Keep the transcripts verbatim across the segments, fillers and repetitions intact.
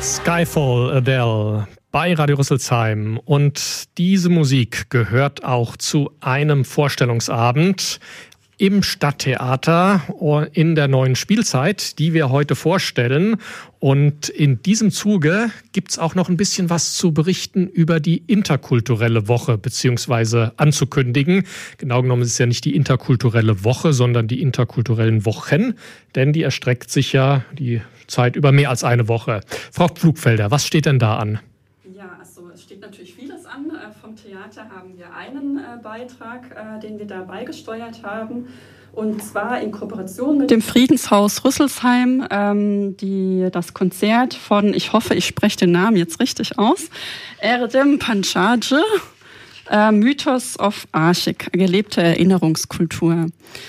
Skyfall Adele bei Radio Rüsselsheim. Und diese Musik gehört auch zu einem Vorstellungsabend im Stadttheater in der neuen Spielzeit, die wir heute vorstellen. Und in diesem Zuge gibt es auch noch ein bisschen was zu berichten über die interkulturelle Woche, beziehungsweise anzukündigen. Genau genommen ist es ja nicht die interkulturelle Woche, sondern die interkulturellen Wochen, denn die erstreckt sich ja die Zeit über mehr als eine Woche. Frau Pflugfelder, was steht denn da an? Ja, also es steht natürlich vieles an. Vom Theater haben wir einen Beitrag, den wir da beigesteuert haben. Und zwar in Kooperation mit dem Friedenshaus Rüsselsheim, ähm, die, das Konzert von, ich hoffe, ich spreche den Namen jetzt richtig aus, Erdem Panchadje, äh, Mythos of Ashik, gelebte Erinnerungskultur.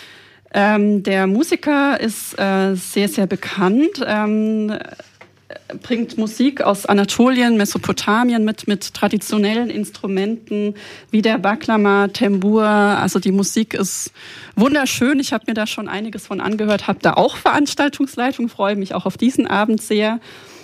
Ähm, der Musiker ist äh, sehr, sehr bekannt, ähm, bringt Musik aus Anatolien, Mesopotamien mit, mit traditionellen Instrumenten wie der Baklama, Tembur. Also die Musik ist wunderschön. Ich habe mir da schon einiges von angehört, habe da auch Veranstaltungsleitung, freue mich auch auf diesen Abend sehr.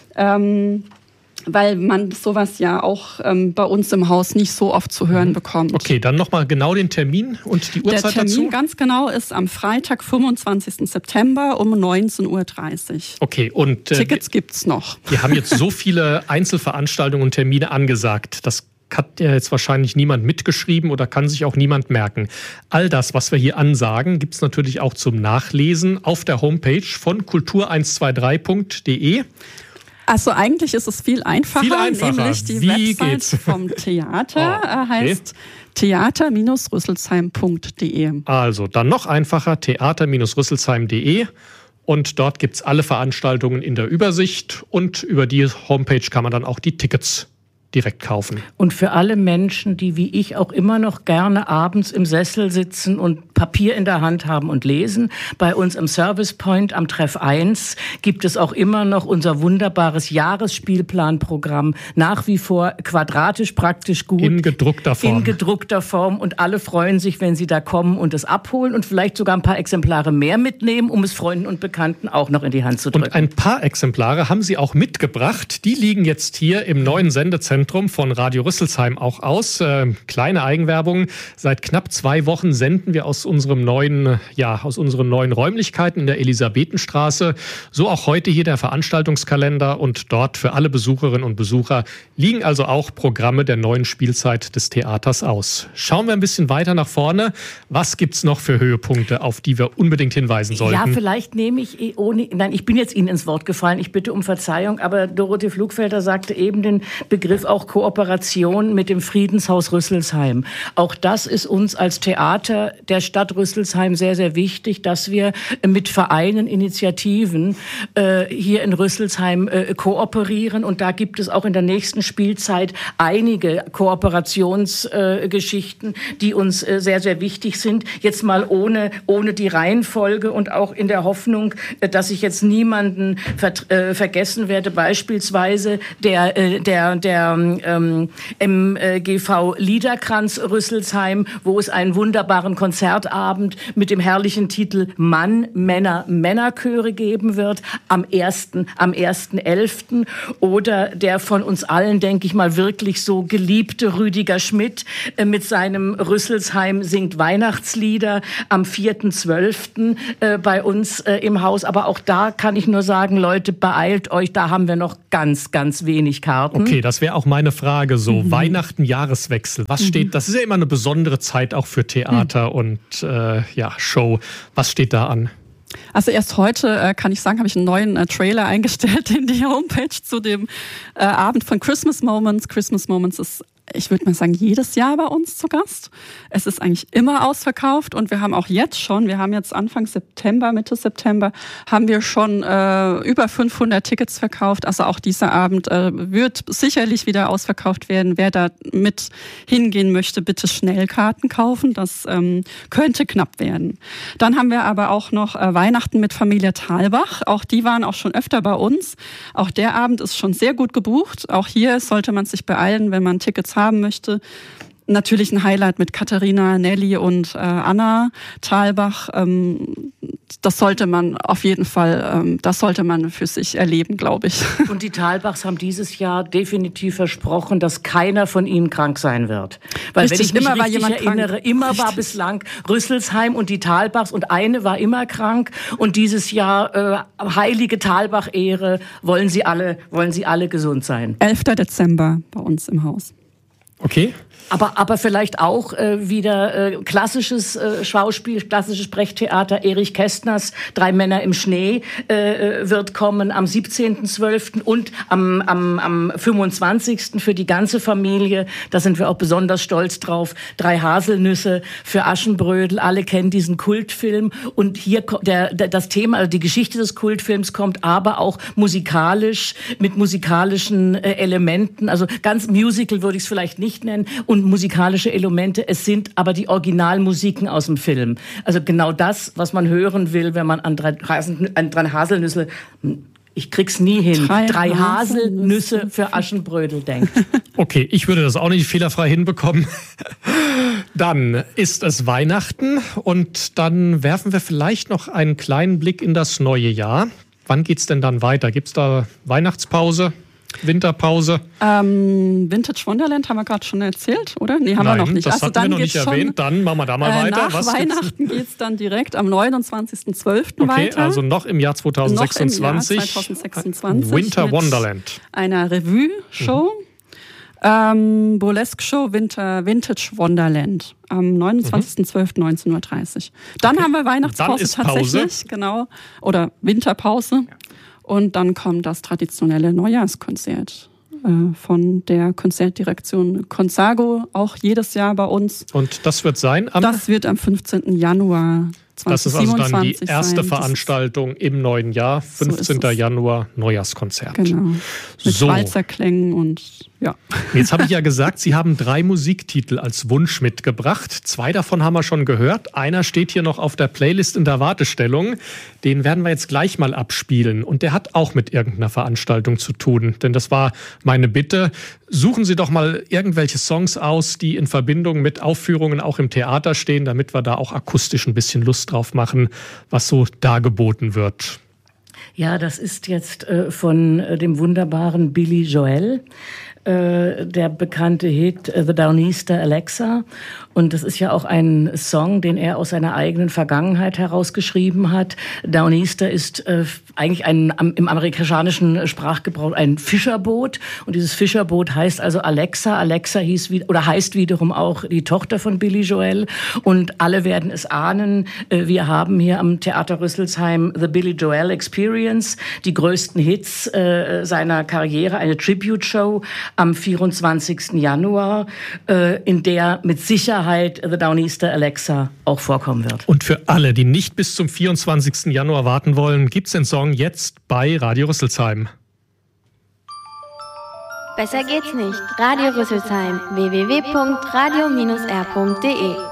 Ähm, weil man sowas ja auch ähm, bei uns im Haus nicht so oft zu hören bekommt. Okay, dann nochmal genau den Termin und die Uhrzeit dazu. Der Termin dazu? Ganz genau ist am Freitag, fünfundzwanzigsten September um neunzehn Uhr dreißig. Okay, und äh, Tickets gibt's noch. Wir haben jetzt so viele Einzelveranstaltungen und Termine angesagt. Das hat ja jetzt wahrscheinlich niemand mitgeschrieben oder kann sich auch niemand merken. All das, was wir hier ansagen, gibt es natürlich auch zum Nachlesen auf der Homepage von kultur eins zwei drei punkt de. Also eigentlich ist es viel einfacher, viel einfacher. Nämlich die Wie Website geht's? vom Theater oh, okay. heißt theater Bindestrich rüsselsheim punkt de. Also dann noch einfacher, theater Bindestrich rüsselsheim punkt de, und dort gibt es alle Veranstaltungen in der Übersicht und über die Homepage kann man dann auch die Tickets direkt kaufen. Und für alle Menschen, die wie ich auch immer noch gerne abends im Sessel sitzen und Papier in der Hand haben und lesen, bei uns im Service Point am Treff eins gibt es auch immer noch unser wunderbares Jahresspielplanprogramm, nach wie vor quadratisch praktisch gut. In gedruckter Form. In gedruckter Form, und alle freuen sich, wenn sie da kommen und es abholen und vielleicht sogar ein paar Exemplare mehr mitnehmen, um es Freunden und Bekannten auch noch in die Hand zu drücken. Und ein paar Exemplare haben sie auch mitgebracht. Die liegen jetzt hier im neuen Sendezentrum von Radio Rüsselsheim auch aus. Äh, kleine Eigenwerbung. Seit knapp zwei Wochen senden wir aus unserem neuen, ja, aus unseren neuen Räumlichkeiten in der Elisabethenstraße. So auch heute hier der Veranstaltungskalender, und dort für alle Besucherinnen und Besucher liegen also auch Programme der neuen Spielzeit des Theaters aus. Schauen wir ein bisschen weiter nach vorne. Was gibt's noch für Höhepunkte, auf die wir unbedingt hinweisen sollten? Ja, vielleicht nehme ich ohne, nein, ich bin jetzt Ihnen ins Wort gefallen. Ich bitte um Verzeihung, aber Dorothee Pflugfelder sagte eben den Begriff auch Kooperation mit dem Friedenshaus Rüsselsheim. Auch das ist uns als Theater der Stadt Rüsselsheim sehr, sehr wichtig, dass wir mit Vereinen, Initiativen äh, hier in Rüsselsheim äh, kooperieren. Und da gibt es auch in der nächsten Spielzeit einige Kooperationsgeschichten, äh, die uns äh, sehr, sehr wichtig sind. Jetzt mal ohne, ohne die Reihenfolge und auch in der Hoffnung, äh, dass ich jetzt niemanden ver- äh, vergessen werde. Beispielsweise der, äh, der, der Ähm, M G V Liederkranz Rüsselsheim, wo es einen wunderbaren Konzertabend mit dem herrlichen Titel Mann, Männer, Männerchöre geben wird am ersten am ersten elften Oder der von uns allen, denke ich mal, wirklich so geliebte Rüdiger Schmidt äh, mit seinem Rüsselsheim singt Weihnachtslieder am vierten zwölften äh, bei uns äh, im Haus. Aber auch da kann ich nur sagen, Leute, beeilt euch, da haben wir noch ganz, ganz wenig Karten. Okay, das wäre auch meine Frage, so mhm. Weihnachten, Jahreswechsel. Was mhm. steht, das ist ja immer eine besondere Zeit auch für Theater mhm. und äh, ja, Show. Was steht da an? Also erst heute, äh, kann ich sagen, habe ich einen neuen äh, Trailer eingestellt in die Homepage zu dem äh, Abend von Christmas Moments. Christmas Moments ist, ich würde mal sagen, jedes Jahr bei uns zu Gast. Es ist eigentlich immer ausverkauft, und wir haben auch jetzt schon, wir haben jetzt Anfang September, Mitte September, haben wir schon äh, über fünfhundert Tickets verkauft. Also auch dieser Abend äh, wird sicherlich wieder ausverkauft werden. Wer da mit hingehen möchte, bitte schnell Karten kaufen. Das ähm, könnte knapp werden. Dann haben wir aber auch noch äh, Weihnachten mit Familie Thalbach. Auch die waren auch schon öfter bei uns. Auch der Abend ist schon sehr gut gebucht. Auch hier sollte man sich beeilen, wenn man Tickets haben möchte. natürlich ein Highlight mit Katharina, Nelly und äh, Anna Thalbach. Ähm, das sollte man auf jeden Fall, ähm, das sollte man für sich erleben, glaube ich. Und die Thalbachs haben dieses Jahr definitiv versprochen, dass keiner von ihnen krank sein wird. Weil richtig, wenn ich mich immer richtig war jemand erinnere, krank. immer Richtig. war bislang Rüsselsheim und die Thalbachs und eine war immer krank. Und dieses Jahr äh, heilige Thalbach-Ehre wollen sie alle, wollen sie alle gesund sein. elfter Dezember bei uns im Haus. Okay. Aber, aber vielleicht auch äh, wieder äh, klassisches äh, Schauspiel, klassisches Sprechtheater. Erich Kästners Drei Männer im Schnee äh, wird kommen am siebzehnten zwölften und am, am, am fünfundzwanzigsten für die ganze Familie. Da sind wir auch besonders stolz drauf. Drei Haselnüsse für Aschenbrödel. Alle kennen diesen Kultfilm. Und hier der, der, das Thema, also die Geschichte des Kultfilms kommt aber auch musikalisch, mit musikalischen äh, Elementen. Also ganz Musical würde ich es vielleicht nicht nennen. Und musikalische Elemente, es sind aber die Originalmusiken aus dem Film. Also genau das, was man hören will, wenn man an drei, Haseln, an drei Haselnüsse, ich krieg's nie hin, drei, drei Haselnüsse. Haselnüsse für Aschenbrödel denkt. Okay, ich würde das auch nicht fehlerfrei hinbekommen. Dann ist es Weihnachten und dann werfen wir vielleicht noch einen kleinen Blick in das neue Jahr. Wann geht's denn dann weiter? Gibt's da Weihnachtspause? Winterpause? Ähm, Vintage Wonderland haben wir gerade schon erzählt, oder? Nee, haben Nein, wir noch nicht. das also hatten dann wir noch nicht geht's erwähnt. Schon, dann machen wir da mal äh, weiter. Nach Was Weihnachten geht es dann direkt am neunundzwanzigsten zwölften okay, weiter. also noch im Jahr zweitausendsechsundzwanzig. Noch im Jahr zweitausendsechsundzwanzig Winter Wonderland. Einer Revue-Show. Mhm. Ähm, Burlesque-Show Winter, Vintage Wonderland am neunundzwanzigsten zwölften neunzehn Uhr dreißig. Dann okay. haben wir Weihnachtspause dann ist tatsächlich, Pause. genau, oder Winterpause. Ja. Und dann kommt das traditionelle Neujahrskonzert äh, von der Konzertdirektion Consago, auch jedes Jahr bei uns. Und das wird sein am? Das wird am fünfzehnten Januar Das ist also dann die erste sein. Veranstaltung im neuen Jahr, fünfzehnten So Januar, Neujahrskonzert. Genau, mit so. Schweizer Klängen und ja. Jetzt habe ich ja gesagt, Sie haben drei Musiktitel als Wunsch mitgebracht. Zwei davon haben wir schon gehört. Einer steht hier noch auf der Playlist in der Wartestellung. Den werden wir jetzt gleich mal abspielen. Und der hat auch mit irgendeiner Veranstaltung zu tun. Denn das war meine Bitte. Suchen Sie doch mal irgendwelche Songs aus, die in Verbindung mit Aufführungen auch im Theater stehen, damit wir da auch akustisch ein bisschen Lust drauf machen, was so dargeboten wird. Ja, das ist jetzt äh, von äh, dem wunderbaren Billy Joel. Äh, der bekannte Hit uh, The Downeaster Alexa. Und das ist ja auch ein Song, den er aus seiner eigenen Vergangenheit herausgeschrieben hat. Downeaster ist äh, eigentlich ein am, im amerikanischen Sprachgebrauch ein Fischerboot. Und dieses Fischerboot heißt also Alexa. Alexa hieß wie, oder heißt wiederum auch die Tochter von Billy Joel. Und alle werden es ahnen. Äh, wir haben hier am Theater Rüsselsheim The Billy Joel Experience, die größten Hits äh, seiner Karriere, eine Tribute-Show am vierundzwanzigsten Januar, äh, in der mit Sicherheit The Downeaster Alexa auch vorkommen wird. Und für alle, die nicht bis zum vierundzwanzigsten Januar warten wollen, gibt's den Song jetzt bei Radio Rüsselsheim. Besser geht's nicht. Radio Rüsselsheim. w w w punkt radio Bindestrich r punkt d e